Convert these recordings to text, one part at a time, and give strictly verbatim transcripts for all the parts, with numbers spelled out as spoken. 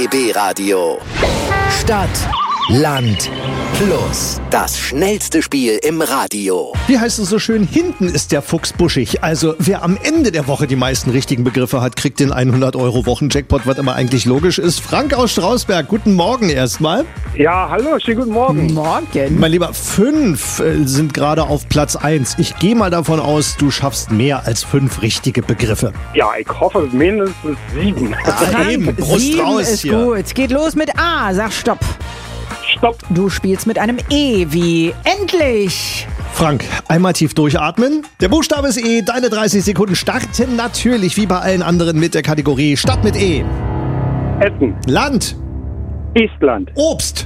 B Radio. Stadt, Land, Plus. Das schnellste Spiel im Radio. Wie heißt es so schön? Hinten ist der Fuchs buschig. Also wer am Ende der Woche die meisten richtigen Begriffe hat, kriegt den hundert Euro Wochen-Jackpot, was immer eigentlich logisch ist. Frank aus Strausberg, guten Morgen erstmal. Ja, hallo, schönen guten Morgen. Morgen. Mein Lieber, fünf äh, sind gerade auf Platz eins. Ich gehe mal davon aus, du schaffst mehr als fünf richtige Begriffe. Ja, ich hoffe mindestens sieben. Ah, eben, Brust Sieben raus ist hier. gut. Geht los mit A. Sag Stopp. Stopp. Du spielst mit einem E wie endlich. Frank, einmal tief durchatmen. Der Buchstabe ist E. Deine dreißig Sekunden starten natürlich wie bei allen anderen mit der Kategorie Stadt mit E. Essen. Land. Estland. Obst.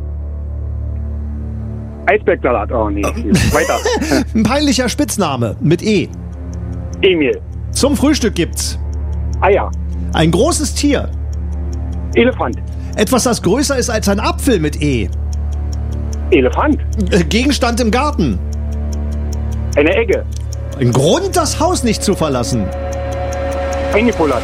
Eisbergsalat. Oh nee. Weiter. Ein peinlicher Spitzname mit E. Emil. Zum Frühstück gibt's Eier. ein großes Tier. Elefant. Etwas, das größer ist als ein Apfel mit E. Elefant. Äh, Gegenstand im Garten. Eine Egge. Ein Grund, das Haus nicht zu verlassen. Einipulat.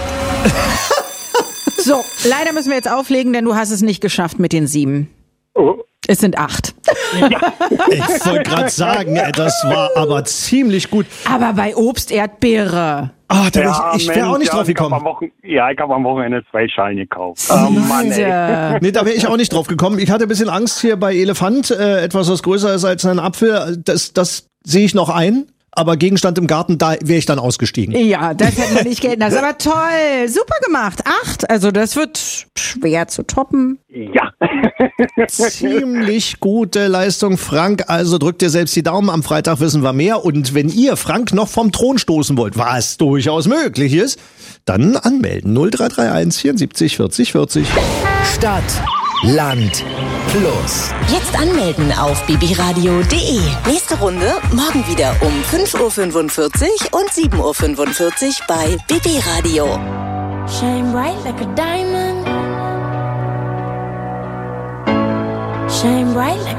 So, leider müssen wir jetzt auflegen, denn du hast es nicht geschafft mit den sieben. Oh. Es sind acht. Ich wollte gerade sagen, ey, das war aber ziemlich gut. Aber bei Obst Erdbeere. Ah, da wär Ja, ich ich wäre Mensch, auch nicht ja, drauf ich hab am gekommen. Wochen- Ja, ich habe am Wochenende zwei Schalen gekauft. Oh Mann, ey. Diese. Nee, da wäre ich auch nicht drauf gekommen. Ich hatte ein bisschen Angst hier bei Elefant, äh, etwas, was größer ist als ein Apfel. Das, das sehe ich noch ein. Aber Gegenstand im Garten, da wäre ich dann ausgestiegen. Ja, das hätte man nicht gelten lassen. Aber toll, super gemacht. Acht, also das wird schwer zu toppen. Ja. Ziemlich gute Leistung, Frank. Also drückt dir selbst die Daumen. Am Freitag wissen wir mehr. Und wenn ihr Frank noch vom Thron stoßen wollt, was durchaus möglich ist, dann anmelden. null drei drei eins vierundsiebzig vierzig vierzig. Stadt, Land, Plus. Jetzt anmelden auf bibiradio punkt de. Nächste Runde morgen wieder um fünf Uhr fünfundvierzig und sieben Uhr fünfundvierzig bei B B Radio. Shine bright like a diamond. Shine bright like